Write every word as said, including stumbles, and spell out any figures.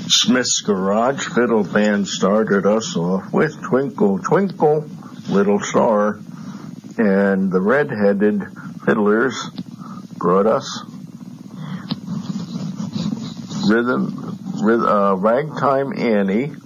Smith's Garage Fiddle Band started us off with Twinkle, Twinkle, Little Star, and the Red-Headed Fiddlers brought us Rhythm, uh, Ragtime Annie,